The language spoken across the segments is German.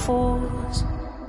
falls.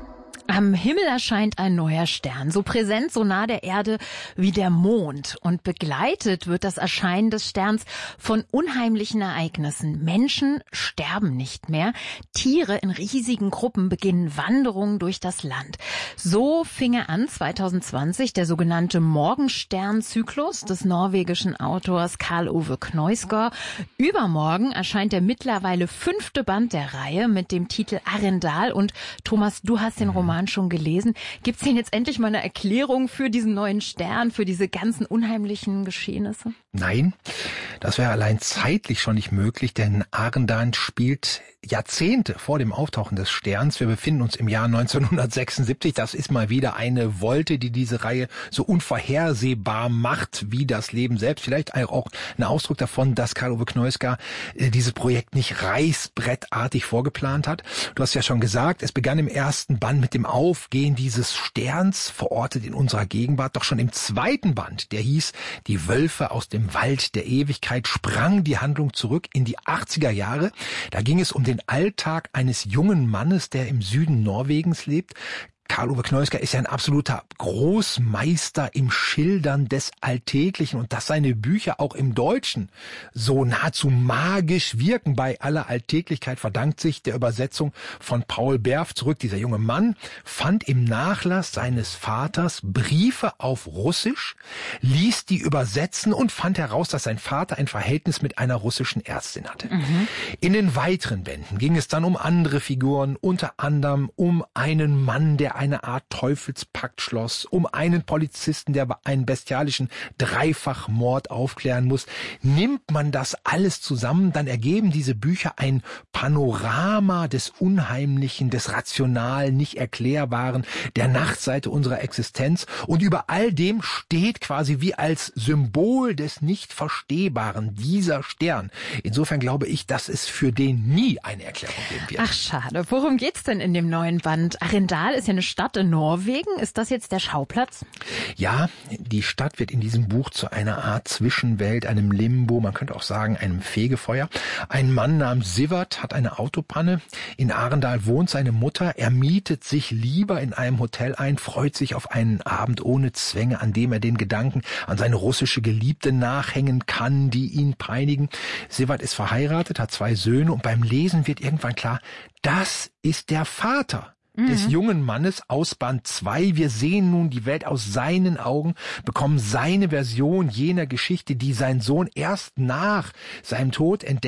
Am Himmel erscheint ein neuer Stern, so präsent, so nah der Erde wie der Mond. Und begleitet wird das Erscheinen des Sterns von unheimlichen Ereignissen. Menschen sterben nicht mehr. Tiere in riesigen Gruppen beginnen Wanderungen durch das Land. So fing er an 2020, der sogenannte Morgenstern-Zyklus des norwegischen Autors Karl Ove Knausgård. Übermorgen erscheint der mittlerweile 5. Band der Reihe mit dem Titel Arendal. Und Thomas, du hast den Roman schon gelesen. Gibt es denn jetzt endlich mal eine Erklärung für diesen neuen Stern, für diese ganzen unheimlichen Geschehnisse? Nein, das wäre allein zeitlich schon nicht möglich, denn Arendal spielt Jahrzehnte vor dem Auftauchen des Sterns. Wir befinden uns im Jahr 1976. Das ist mal wieder eine Wolte, die diese Reihe so unvorhersehbar macht wie das Leben selbst. Vielleicht auch ein Ausdruck davon, dass Karl Ove Knausgård dieses Projekt nicht reißbrettartig vorgeplant hat. Du hast ja schon gesagt, es begann im ersten Band mit dem Aufgehen dieses Sterns, verortet in unserer Gegenwart. Doch schon im zweiten Band, der hieß Die Wölfe aus dem Wald der Ewigkeit, sprang die Handlung zurück in die 80er Jahre. Da ging es um den Alltag eines jungen Mannes, der im Süden Norwegens lebt. Karl Ove Knausgård ist ja ein absoluter Großmeister im Schildern des Alltäglichen und dass seine Bücher auch im Deutschen so nahezu magisch wirken bei aller Alltäglichkeit, verdankt sich der Übersetzung von Paul Berf zurück. Dieser junge Mann fand im Nachlass seines Vaters Briefe auf Russisch, ließ die übersetzen und fand heraus, dass sein Vater ein Verhältnis mit einer russischen Ärztin hatte. In den weiteren Bänden ging es dann um andere Figuren, unter anderem um einen Mann, der eine Art Teufelspakt schloss, um einen Polizisten, der einen bestialischen Dreifachmord aufklären muss. Nimmt man das alles zusammen, dann ergeben diese Bücher ein Panorama des Unheimlichen, des Rationalen, nicht Erklärbaren, der Nachtseite unserer Existenz. Und über all dem steht quasi wie als Symbol des Nicht-Verstehbaren dieser Stern. Insofern glaube ich, dass es für den nie eine Erklärung geben wird. Ach, schade. Worum geht's denn in dem neuen Band? Arendal ist ja eine Stadt in Norwegen. Ist das jetzt der Schauplatz? Ja, die Stadt wird in diesem Buch zu einer Art Zwischenwelt, einem Limbo, man könnte auch sagen einem Fegefeuer. Ein Mann namens Sivert hat eine Autopanne. In Arendal wohnt seine Mutter. Er mietet sich lieber in einem Hotel ein, freut sich auf einen Abend ohne Zwänge, an dem er den Gedanken an seine russische Geliebte nachhängen kann, die ihn peinigen. Sivert ist verheiratet, hat 2 Söhne und beim Lesen wird irgendwann klar, das ist der Vater des jungen Mannes aus Band 2. Wir sehen nun die Welt aus seinen Augen, bekommen seine Version jener Geschichte, die sein Sohn erst nach seinem Tod entdeckt.